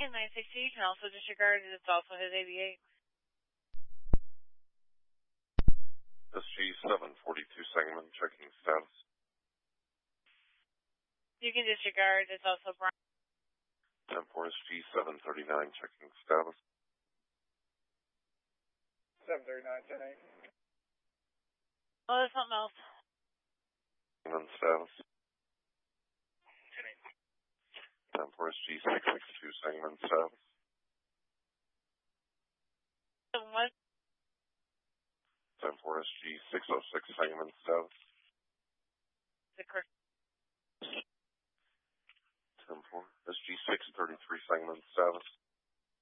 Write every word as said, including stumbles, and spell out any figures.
in nine sixty, you can also disregard it. It's also his eighty-eight. S G seven forty-two Sangamon, checking status. You can disregard. It's also Brian. ten four S G seven thirty-nine, checking status. seven thirty-nine, ten eight. Oh, there's something else. Sangamon status. ten eight. ten four S G six sixty-two Sangamon status. What? ten four S G six oh six Sangamon status. The correct. ten four S G six thirty-three Sangamon status.